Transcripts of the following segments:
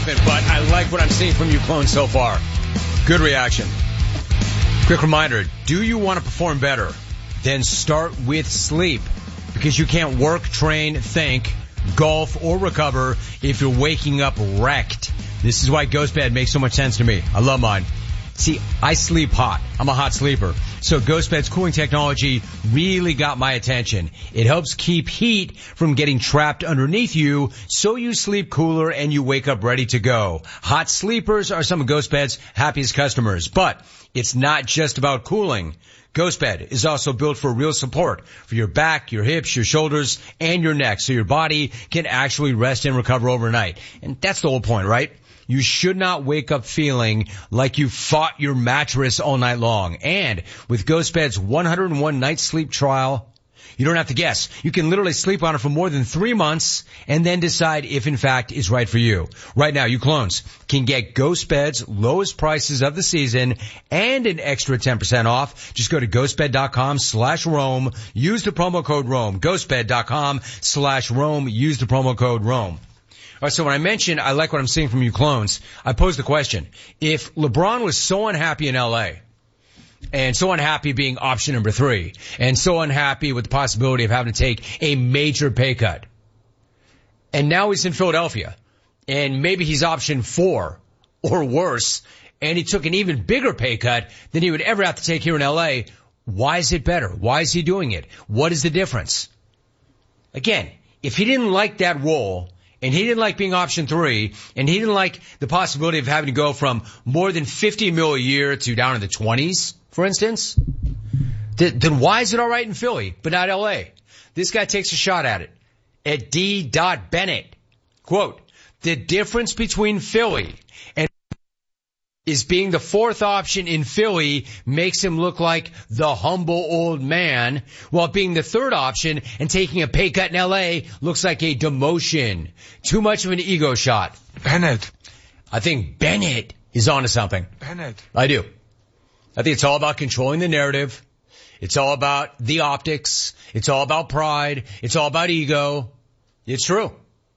happen, but I like what I'm seeing from you clones so far. Good reaction. Quick reminder, do you want to perform better? Then start with sleep, because you can't work, train, think, golf, or recover if you're waking up wrecked. This is why GhostBed makes so much sense to me. I love mine. See, I sleep hot. I'm a hot sleeper. So GhostBed's cooling technology really got my attention. It helps keep heat from getting trapped underneath you, so you sleep cooler and you wake up ready to go. Hot sleepers are some of GhostBed's happiest customers. But it's not just about cooling. GhostBed is also built for real support for your back, your hips, your shoulders, and your neck, so your body can actually rest and recover overnight. And that's the whole point, right? You should not wake up feeling like you fought your mattress all night long. And with GhostBed's 101 night sleep trial, you don't have to guess. You can literally sleep on it for more than 3 months and then decide if in fact is right for you. Right now, you clones can get GhostBed's lowest prices of the season and an extra 10% off. Just go to ghostbed.com/Rome. Use the promo code Rome. Ghostbed.com/Rome. Use the promo code Rome. All right, so when I mentioned I like what I'm seeing from you clones, I posed the question. If LeBron was so unhappy in LA, and so unhappy being option number 3, and so unhappy with the possibility of having to take a major pay cut, and now he's in Philadelphia, and maybe he's option 4 or worse, and he took an even bigger pay cut than he would ever have to take here in LA, why is it better? Why is he doing it? What is the difference? Again, if he didn't like that role, and he didn't like being option 3, and he didn't like the possibility of having to go from more than $50 million a year to down in the 20s, for instance, then why is it all right in Philly, but not LA? This guy takes a shot at it. At D. Bennett, quote, the difference between Philly and is being the 4th option in Philly makes him look like the humble old man, while being the 3rd option and taking a pay cut in LA looks like a demotion. Too much of an ego shot. Bennett. I think Bennett is onto something. Bennett. I do. I think it's all about controlling the narrative. It's all about the optics. It's all about pride. It's all about ego. It's true.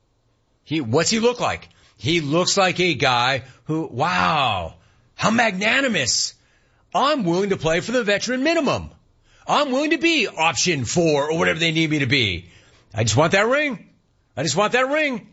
What's he look like? He looks like a guy who, wow, how magnanimous. I'm willing to play for the veteran minimum. I'm willing to be option 4 or whatever they need me to be. I just want that ring. I just want that ring.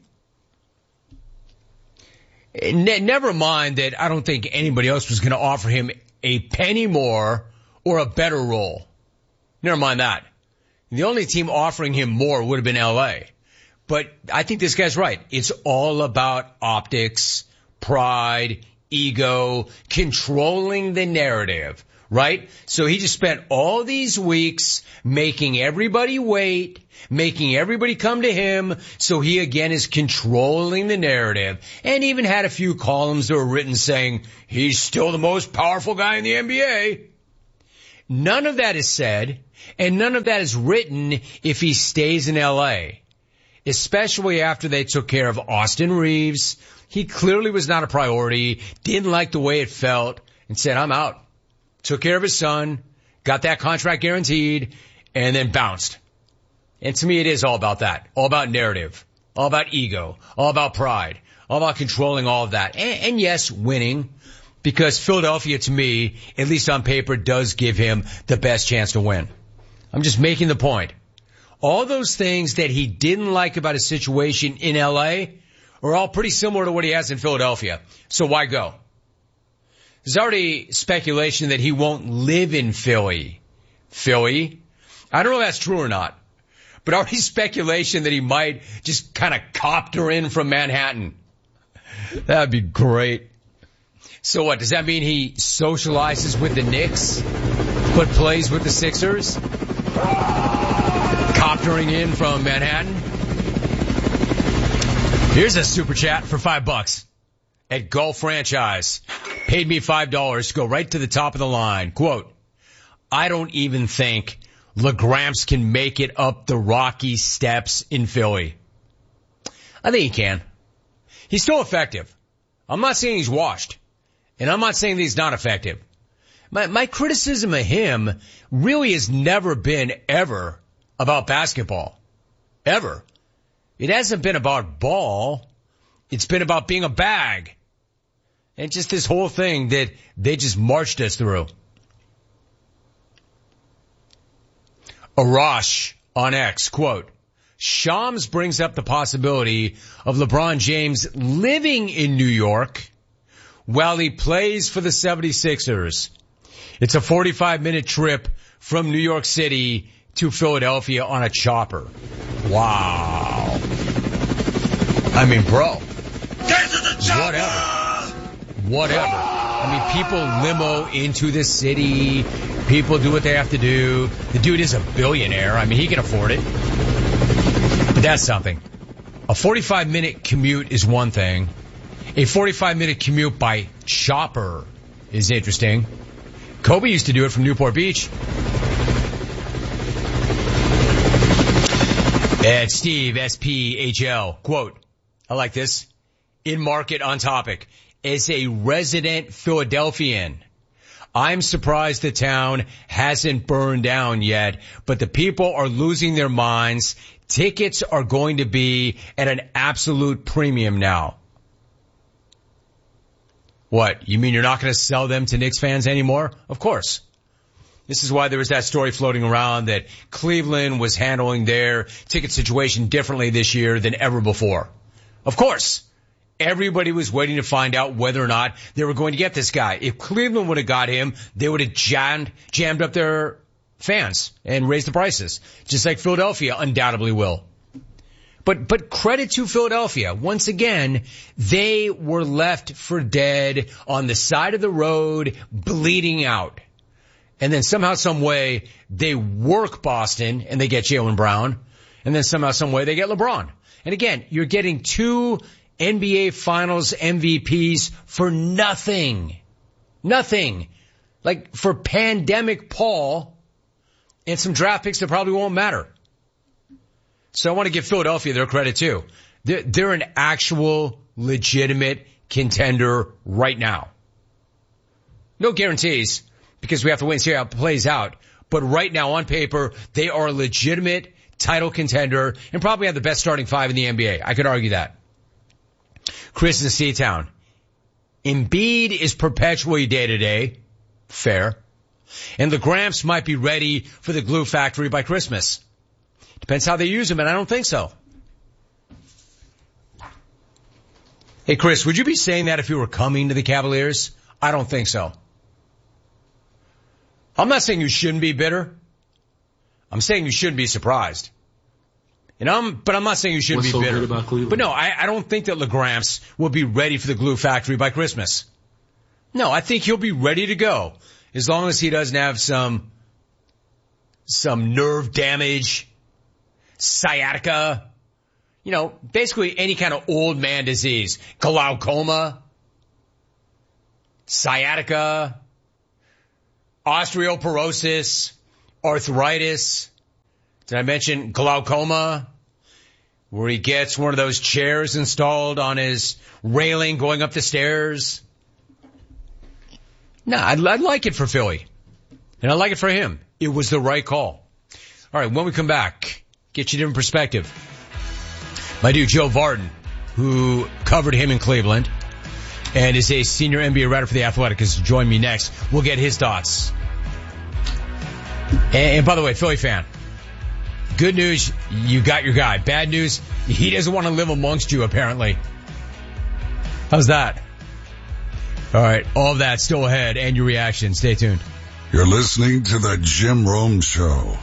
Never mind that I don't think anybody else was going to offer him a penny more or a better role. Never mind that. The only team offering him more would have been LA. But I think this guy's right. It's all about optics, pride, ego, controlling the narrative, right? So he just spent all these weeks making everybody wait, making everybody come to him, so he again is controlling the narrative, and even had a few columns that were written saying he's still the most powerful guy in the NBA. None of that is said, and none of that is written if he stays in LA. Especially after they took care of Austin Reeves. He clearly was not a priority, didn't like the way it felt, and said, I'm out. Took care of his son, got that contract guaranteed, and then bounced. And to me, it is all about that. All about narrative. All about ego. All about pride. All about controlling all of that. And yes, winning. Because Philadelphia, to me, at least on paper, does give him the best chance to win. I'm just making the point. All those things that he didn't like about his situation in LA are all pretty similar to what he has in Philadelphia. So why go? There's already speculation that he won't live in Philly. Philly? I don't know if that's true or not. But already speculation that he might just kind of copter in from Manhattan. That'd be great. So what, does that mean he socializes with the Knicks, but plays with the Sixers? Coptering in from Manhattan. Here's a super chat for $5 at Golf Franchise. Paid me $5 to go right to the top of the line. Quote, I don't even think LaGramps can make it up the rocky steps in Philly. I think he can. He's still effective. I'm not saying he's washed. And I'm not saying that he's not effective. My criticism of him really has never been ever about basketball. Ever. It hasn't been about ball. It's been about being a bag. And just this whole thing that they just marched us through. Arash on X, quote, Shams brings up the possibility of LeBron James living in New York while he plays for the 76ers. It's a 45-minute trip from New York City to Philadelphia on a chopper. Wow. I mean, bro. Get to the chopper! Whatever. I mean, people limo into the city. People do what they have to do. The dude is a billionaire. I mean, he can afford it. But that's something. A 45-minute commute is one thing. A 45-minute commute by chopper is interesting. Kobe used to do it from Newport Beach. At Steve, SPHL, quote, I like this. In market on topic. As a resident Philadelphian, I'm surprised the town hasn't burned down yet, but the people are losing their minds. Tickets are going to be at an absolute premium now. What, you mean you're not going to sell them to Knicks fans anymore? Of course. This is why there was that story floating around that Cleveland was handling their ticket situation differently this year than ever before. Of course. Everybody was waiting to find out whether or not they were going to get this guy. If Cleveland would have got him, they would have jammed up their fans and raised the prices, just like Philadelphia undoubtedly will. But credit to Philadelphia. Once again, they were left for dead on the side of the road, bleeding out. And then somehow, some way, they work Boston and they get Jaylen Brown. And then somehow, some way, they get LeBron. And again, you're getting two NBA Finals MVPs for nothing. Nothing. Like for pandemic Paul and some draft picks that probably won't matter. So I want to give Philadelphia their credit too. They're an actual legitimate contender right now. No guarantees because we have to wait and see how it plays out. But right now on paper, they are a legitimate title contender and probably have the best starting five in the NBA. I could argue that. Chris in Seatown. Embiid is perpetually day-to-day. Fair. And the Gramps might be ready for the glue factory by Christmas. Depends how they use him, and I don't think so. Hey, Chris, would you be saying that if you were coming to the Cavaliers? I don't think so. I'm not saying you shouldn't be bitter. I'm saying you shouldn't be surprised. But I'm not saying you shouldn't be bitter. Good about Cleveland? But no, I don't think that LeGramps will be ready for the glue factory by Christmas. No, I think he'll be ready to go as long as he doesn't have some nerve damage, sciatica, basically any kind of old man disease, glaucoma, sciatica, osteoporosis, arthritis. Did I mention glaucoma? Where he gets one of those chairs installed on his railing going up the stairs. No, I'd like it for Philly. And I like it for him. It was the right call. All right, when we come back, get you a different perspective. My dude Joe Vardon, who covered him in Cleveland and is a senior NBA writer for The Athletic, is to join me next. We'll get his thoughts. And by the way, Philly fan, good news, you got your guy. Bad news, he doesn't want to live amongst you, apparently. How's that? All right, all of that still ahead, and your reaction. Stay tuned. You're listening to the Jim Rome Show.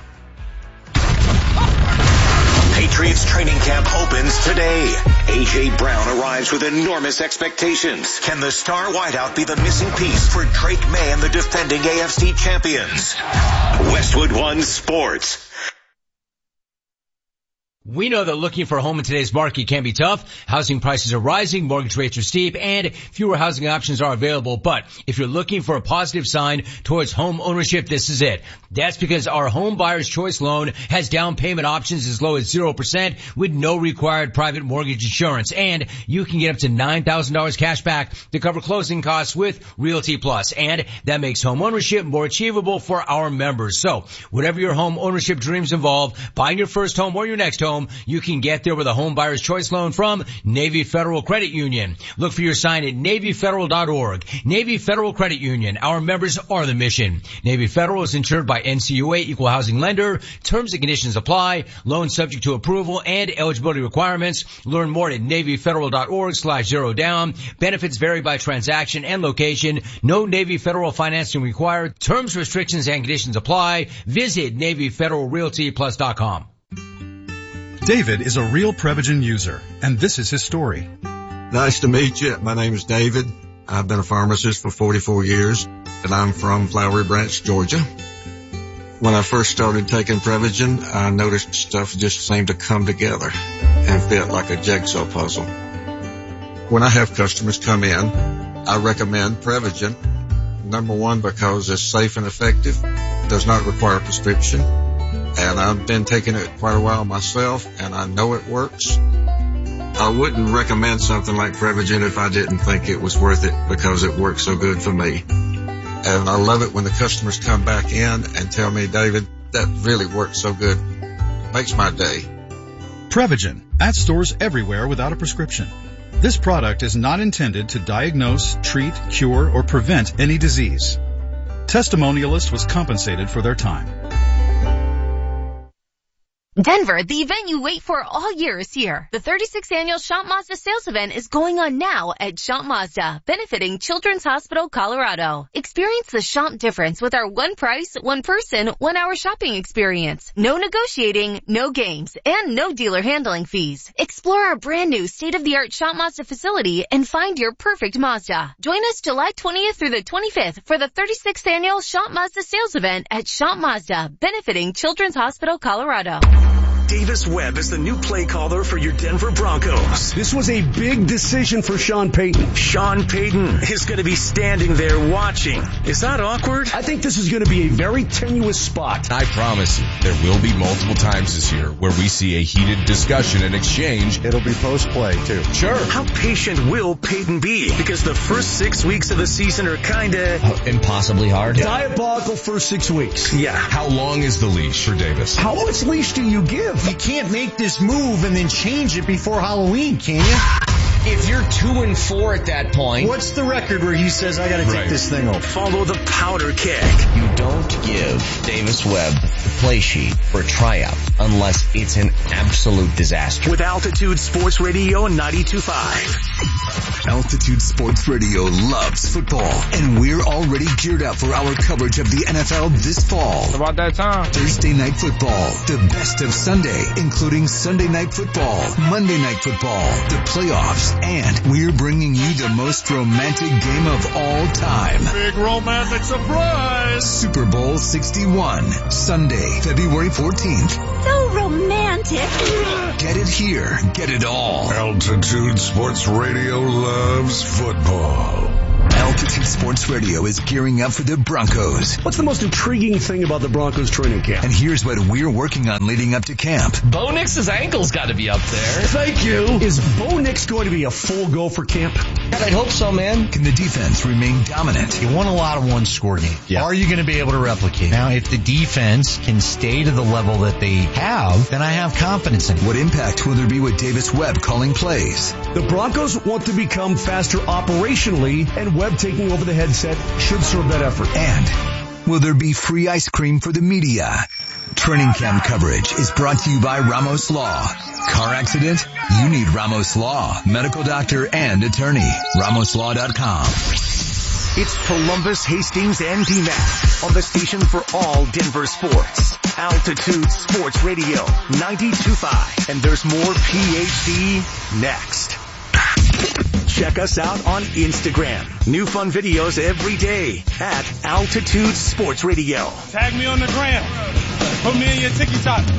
Patriots training camp opens today. A.J. Brown arrives with enormous expectations. Can the star wideout be the missing piece for Drake May and the defending AFC champions? Westwood One Sports. We know that looking for a home in today's market can be tough. Housing prices are rising, mortgage rates are steep, and fewer housing options are available. But if you're looking for a positive sign towards home ownership, this is it. That's because our Home Buyer's Choice loan has down payment options as low as 0% with no required private mortgage insurance. And you can get up to $9,000 cash back to cover closing costs with Realty Plus. And that makes home ownership more achievable for our members. So whatever your home ownership dreams involve, buying your first home or your next home, home, you can get there with a home buyer's choice loan from Navy Federal Credit Union. Look for your sign at NavyFederal.org. Navy Federal Credit Union. Our members are the mission. Navy Federal is insured by NCUA, Equal Housing Lender. Terms and conditions apply. Loan subject to approval and eligibility requirements. Learn more at NavyFederal.org/0down. Benefits vary by transaction and location. No Navy Federal financing required. Terms, restrictions, and conditions apply. Visit NavyFederalRealtyPlus.com. David is a real Prevagen user, and this is his story. Nice to meet you. My name is David. I've been a pharmacist for 44 years, and I'm from Flowery Branch, Georgia. When I first started taking Prevagen, I noticed stuff just seemed to come together and fit like a jigsaw puzzle. When I have customers come in, I recommend Prevagen. Number one, because it's safe and effective, does not require a prescription, and I've been taking it quite a while myself, and I know it works. I wouldn't recommend something like Prevagen if I didn't think it was worth it because it works so good for me. And I love it when the customers come back in and tell me, David, that really works so good. Makes my day. Prevagen, at stores everywhere without a prescription. This product is not intended to diagnose, treat, cure, or prevent any disease. Testimonialist was compensated for their time. Denver, the event you wait for all year is here. The 36th annual Shop Mazda sales event is going on now at Shop Mazda, benefiting Children's Hospital, Colorado. Experience the shop difference with our one price, one person, 1 hour shopping experience. No negotiating, no games, and no dealer handling fees. Explore our brand new state-of-the-art Shop Mazda facility and find your perfect Mazda. Join us July 20th through the 25th for the 36th annual Shop Mazda sales event at Shop Mazda, benefiting Children's Hospital, Colorado. Davis Webb is the new play caller for your Denver Broncos. This was a big decision for Sean Payton. Sean Payton is going to be standing there watching. Is that awkward? I think this is going to be a very tenuous spot. I promise you, there will be multiple times this year where we see a heated discussion and exchange. It'll be post-play, too. Sure. How patient will Payton be? Because the first 6 weeks of the season are kind of... impossibly hard. Diabolical first 6 weeks. Yeah. How long is the leash for Davis? How much leash do you give? You can't make this move and then change it before Halloween, can you? If you're 2-4 at that point, what's the record where he says, I gotta take this thing off? Follow the powder keg. You don't give Davis Webb the play sheet for a tryout unless it's an absolute disaster. With Altitude Sports Radio 92.5. Altitude Sports Radio loves football, and we're already geared up for our coverage of the NFL this fall. It's about that time. Thursday Night Football, the best of Sunday, including Sunday Night Football, Monday Night Football, the playoffs, and we're bringing you the most romantic game of all time. Big romantic surprise! Super Bowl 61, Sunday, February 14th. So romantic. Get it here, get it all. Altitude Sports Radio loves football. Altitude Sports Radio is gearing up for the Broncos. What's the most intriguing thing about the Broncos training camp? And here's what we're working on leading up to camp. Bo Nix's ankle's got to be up there. Thank you. Is Bo Nix going to be a full go for camp? I'd hope so, man. Can the defense remain dominant? You won a lot of one-score games. Yeah. Are you going to be able to replicate? Now, if the defense can stay to the level that they have, then I have confidence in it. What impact will there be with Davis Webb calling plays? The Broncos want to become faster operationally, and Webb taking over the headset should serve that effort. And will there be free ice cream for the media? Training camp coverage is brought to you by Ramos Law. Car accident? You need Ramos Law. Medical doctor and attorney. RamosLaw.com. It's Columbus, Hastings, and DMAC on the station for all Denver sports. Altitude Sports Radio 92.5. And there's more PhD next. Check us out on Instagram. New fun videos every day at Altitude Sports Radio. Tag me on the gram. Put me in your TikTok.